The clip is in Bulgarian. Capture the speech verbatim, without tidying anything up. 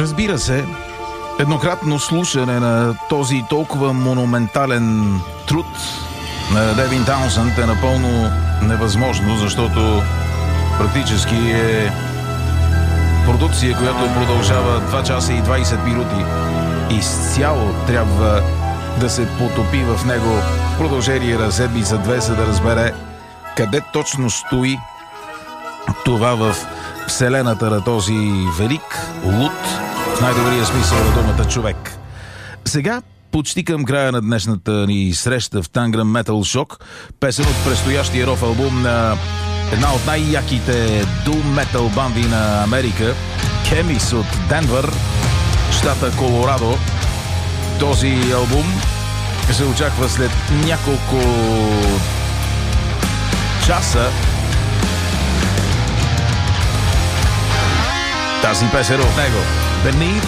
Разбира се, еднократно слушане на този толкова монументален труд на Девин Таунсънд е напълно невъзможно, защото практически е продукция, която продължава два часа и двайсет минути. Изцяло трябва да се потопи в него в продължение на седмица-две, за да разбере къде точно стои това в вселената на този велик, луд, в най-добрия смисъл на думата човек. Сега, почти към края на днешната ни среща в Tangram Metal Shock, песен от предстоящия рок албум на една от най-яките doom metal банди на Америка, Хемис от Денвър, щата Колорадо. Този албум се очаква след няколко часа. Тази песен от него, Beneath